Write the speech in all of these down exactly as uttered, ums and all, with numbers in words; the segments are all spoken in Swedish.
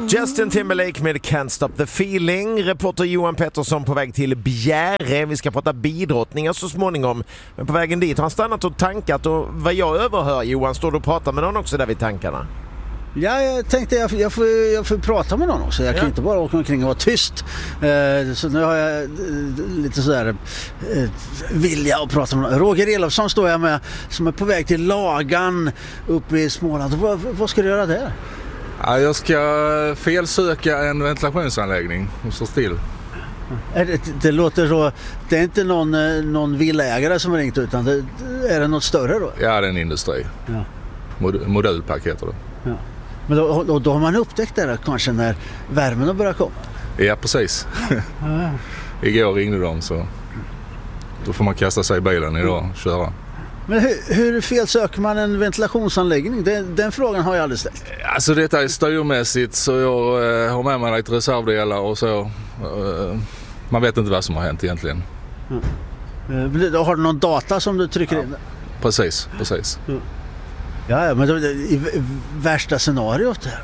Justin Timberlake med Can't Stop the Feeling. Reporter Johan Pettersson på väg till Bjäre. Vi ska prata bidrottningar så småningom. Men på vägen dit har han stannat och tankat. Och vad jag överhör, Johan, står du och pratar med någon också där vid tankarna? Ja, jag tänkte jag, jag, får, jag får prata med någon också. Jag kan ja. inte bara åka omkring och vara tyst. Eh, så nu har jag eh, lite sådär eh, vilja att prata med någon. Roger Elofsson står jag med som är på väg till Lagan uppe i Småland. Vad, vad ska du göra där? Ja, jag ska felsöka en ventilationsanläggning och stå still. Det, det låter så. Det är inte någon, någon villaägare som har ringt, utan det, är det något större då? Ja, det är en industri. Ja. Mod, modulpack heter det. Ja. Men då, då, då har man upptäckt det där kanske när värmen har börjat komma? Ja, precis. Ja. Igår ringde de, så då får man kasta sig i bilen idag och köra. Men hur, hur felsöker man en ventilationsanläggning? Den, den frågan har jag aldrig ställt. Alltså detta är styrmässigt, så jag eh, har med mig lite reservdelar och så. Eh, man vet inte vad som har hänt egentligen. Mm. Har du någon data som du trycker ja. in? Precis, precis. Mm. Ja, men då, i värsta scenariot här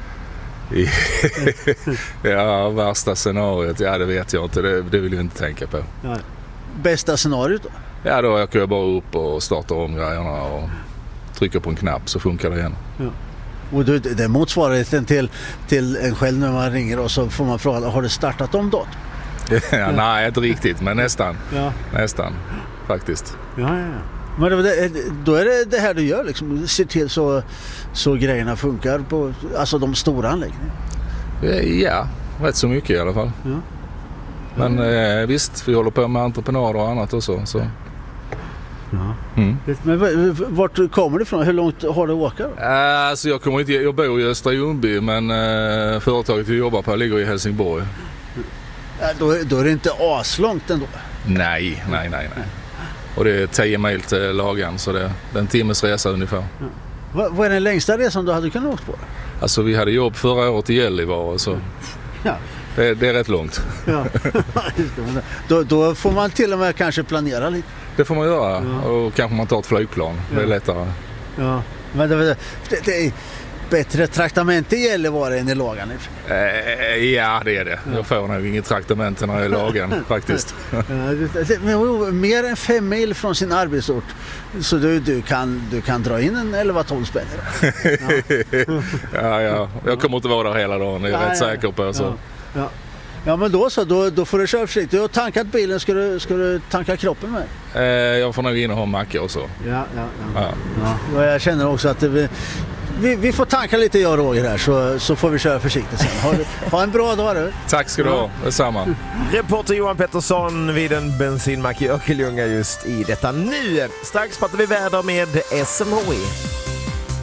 då? Ja, värsta scenariot, ja det vet jag inte, det, det vill jag inte tänka på. Ja. Bästa scenariot då? Ja, då åker jag bara upp och startar om grejerna och trycker på en knapp så funkar det igen. Ja. Och det, det är motsvarigheten till, till en själv när man ringer och så får man fråga, har du startat om datorn? Ja, ja. Nej, inte riktigt, men nästan. Ja. Nästan, faktiskt. Ja, ja. Men det, då är det det här du gör, liksom, se till så, så grejerna funkar på alltså de stora anläggningarna. Ja, rätt så mycket i alla fall. Ja. Men eh, visst, vi håller på med entreprenader och annat också. Så. Ja. Mm. Men vart kommer du ifrån? Hur långt har du åka då? Äh, alltså jag, kommer inte, jag bor i Östra Ljungby, men eh, företaget jag jobbar på ligger i Helsingborg. Ja, då, då är det inte aslångt ändå? Nej, nej, nej, nej. Och det är tio mil till Lagan, så det är en timmes resa ungefär. Ja. Vad, vad är den längsta resan du hade kunnat åka på? Alltså vi hade jobb förra året i Gällivare, så ja. det, det är rätt långt. Ja. då, då får man till och med kanske planera lite. Det får man göra, ja. Och kanske man tar ett flygplan, ja. Det är lättare. Ja, men det, det, det är bättre traktament i Gällivare än i Lagan. Eh, ja, det är det. Ja. Jag får nog inget traktament när jag är i Lagan faktiskt. Ja, men mer än fem mil från sin arbetsort, så du, du, kan, du kan dra in en elva tolv spänn. Ja. ja, ja. Jag kommer inte vara där hela dagen, det är jag ja, rätt ja. säker på. Så. Ja. Ja. Ja, men då så, då, då får du köra försiktigt. Du har tankat bilen, ska du, ska du tanka kroppen med? Eh, jag får nog in och ha macka och så. Ja, ja, ja. ja. ja. Jag känner också att vi, vi, vi får tanka lite, jag och Roger här, så, så får vi köra försiktigt sen. Ha, ha en bra dag du. Tack ska du ha, detsamma. Reporter Johan Pettersson vid en bensinmack i Örkelljunga just i detta nu. Strax pratar vi väder med S M H I.